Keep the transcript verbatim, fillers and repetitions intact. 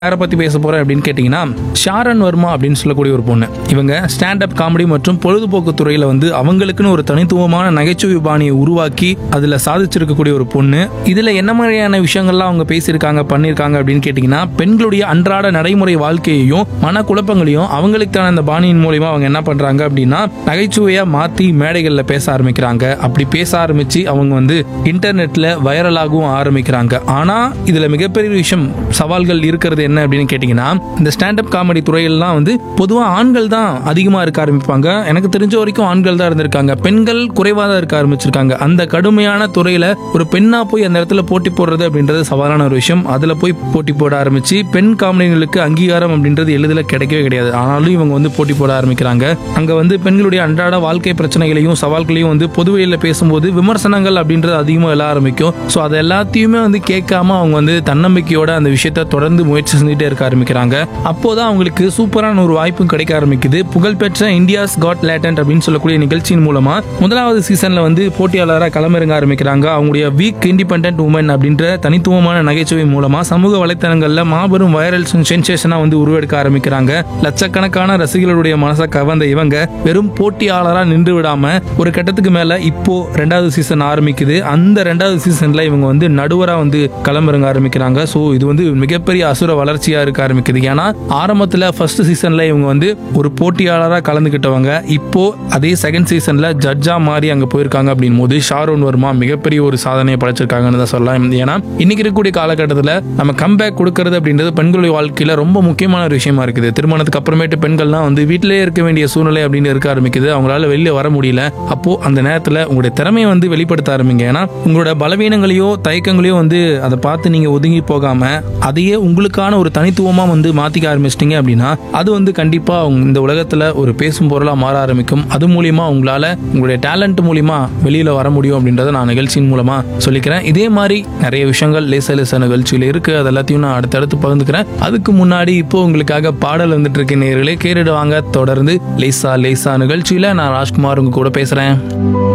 யாரை பத்தி பேச போறேன் அப்படின்னு கேட்டீங்கன்னா, ஷாரன் வர்மா அப்படின்னு சொல்லக்கூடிய ஒரு பொண்ணு. இவங்க ஸ்டாண்ட் அப் காமெடி மற்றும் பொழுதுபோக்கு துறையில வந்து அவங்களுக்குன்னு ஒரு தனித்துவமான நகைச்சுவை பாணியை உருவாக்கி அதுல சாதிச்சிருக்கக்கூடிய ஒரு பொண்ணு. இதுல என்ன மாதிரியான விஷயங்கள்லாம் அவங்க பேசியிருக்காங்க பண்ணியிருக்காங்க அப்படின்னு கேட்டீங்கன்னா, பெண்களுடைய அன்றாட நடைமுறை வாழ்க்கையையும் மன குழப்பங்களையும் அவங்களுக்கான அந்த பாணியின் மூலியமா அவங்க என்ன பண்றாங்க அப்படின்னா நகைச்சுவையா மாத்தி மேடைகள்ல பேச ஆரம்பிக்கிறாங்க. அப்படி பேச ஆரம்பிச்சு அவங்க வந்து இன்டர்நெட்ல வைரலாகவும் ஆரம்பிக்கிறாங்க. ஆனா இதுல மிகப்பெரிய விஷயம் சவால்கள் இருக்கிறது என்ன அப்படின்னு கேட்டீங்கன்னா, இந்த ஸ்டாண்ட் அப் காமெடி துறையெல்லாம் வந்து பொதுவா ஆண்கள் தான் அதிகமா இருக்க ஆரம்பிப்பாங்க. எனக்கு தெரிஞ்ச வரைக்கும் ஆண்கள் தான் இருந்திருக்காங்க, பெண்கள் குறைவா தான் இருக்க ஆரம்பிச்சிருக்காங்க. அந்த கடுமையான துறையில ஒரு பெண்ணா போய் அந்த இடத்துல போட்டி போடுறது அப்படின்றது சவாலான ஒரு விஷயம். அதுல போய் போட்டி போட ஆரம்பிச்சு பெண் காமெடிகளுக்கு அங்கீகாரம் அப்படின்றது எளிதில் கிடைக்கவே கிடையாது. ஆனாலும் இவங்க வந்து போட்டி போட ஆரம்பிக்கிறாங்க. அங்க வந்து பெண்களுடைய அன்றாட வாழ்க்கை பிரச்சனைகளையும் சவால்களையும் வந்து பொதுவெளியில பேசும்போது விமர்சனங்கள் அப்படின்றது அதிகமாக எழ ஆரம்பிக்கும். ஸோ அது எல்லாத்தையுமே வந்து கேட்காம அவங்க வந்து தன்னம்பிக்கையோட அந்த விஷயத்தை தொடர்ந்து முயற்சி செஞ்சுட்டே இருக்க ஆரம்பிக்கிறாங்க. அப்போதான் அவங்களுக்கு சூப்பரான ஒரு வாய்ப்பும் கிடைக்க ஆரம்பிக்குது. புகழ்பெற்ற இந்தியாஸ் காட் லேட்டன்ட் அப்படின்னு சொல்லக்கூடிய நிகழ்ச்சியின் மூலமா முதலாவது சீசன்ல வந்து போட்டியாளராக களமிறங்க ஆரம்பிக்கிறாங்க. அவங்களுடைய வீக் இண்டிபெண்டன்ட் உமன் அப்படின்ற தனித்துவமான நகைச்சுவை மூலமா சமூக வலைத்தளங்கள்ல மாபெரும் வைரல் சென்சேஷனா வந்து உருவெடுக்க ஆரம்பிக்கிறாங்க. லட்சக்கணக்கான ரசிகர்களுடைய மனசை கவர்ந்த இவங்க வெறும் போட்டியாளரா நின்று விடாம ஒரு கட்டத்துக்கு மேல இப்போ ரெண்டாவது சீசன் ஆரம்பிக்குது. அந்த ரெண்டாவது சீசன்ல இவங்க வந்து நடுவரா வந்து களமிறங்க ஆரம்பிக்கிறாங்க. ஸோ இது வந்து மிகப்பெரிய அசுர வளர்ச்சியா இருக்க ஆரம்பிக்குது. ஏன்னா ஆரம்பத்துல ஃபர்ஸ்ட் சீசன்ல இவங்க வந்து ஒரு போட்டியாளராக கலந்துகிட்டவங்க இப்போ அதே செகண்ட் சீசன்ல ஜட்ஜா மாறி அங்க போயிருக்காங்க. அப்படின் போது ஷாரோன் வர்மா மிகப்பெரிய ஒரு சாதனையை படைச்சிருக்காங்கன்னு தான் சொல்லலாம். ஏன்னா இன்னைக்கு இருக்கக்கூடிய காலகட்டத்தில் நம்ம கம்பேக் கொடுக்கறது அப்படின்றது பெண்களுடைய வாழ்க்கையில ரொம்ப முக்கியமான ஒரு விஷயமா இருக்குது. திருமணத்துக்கு அப்புறமேட்டு பெண்கள்லாம் வந்து வீட்டிலே இருக்க வேண்டிய சூழ்நிலை அப்படின்னு இருக்க ஆரம்பிக்குது. அவங்களால வெளியே வர முடியல. அப்போ அந்த நேரத்தில் உங்களுடைய திறமையை வந்து வெளிப்படுத்த ஆரம்பிங்க. ஏன்னா உங்களோட பலவீனங்களையோ தயக்கங்களையோ வந்து அதை பார்த்து நீங்க ஒதுங்கி போகாம அதையே உங்களுக்கான ஒரு தனித்துவமா வந்து மாத்திக்க ஆரம்பிச்சிட்டீங்க அப்படின்னா அது வந்து கண்டிப்பா இந்த உலகத்துல ஒரு பேசும் பொருளா மாற ஆரம்பிக்கும். அது மூலியமா உங்களால உங்களுடைய டேலண்ட் மூலியமா வெளியில வர முடியும் அப்படின்றத நான் நிகழ்ச்சியின் மூலமா சொல்லிக்கிறேன். இதே மாதிரி நிறைய விஷயங்கள் லேச லேச நிகழ்ச்சியில இருக்கு. அது எல்லாத்தையும் நான் அடுத்தடுத்து பகிர்ந்துக்கிறேன். அதுக்கு முன்னாடி இப்போ உங்களுக்காக பாடல் வந்துட்டு இருக்க நேயர்களே கேட்டுடுவாங்க. தொடர்ந்து லேசா லேசா நிகழ்ச்சியில நான் ராஜ்குமார் உங்க கூட பேசுறேன்.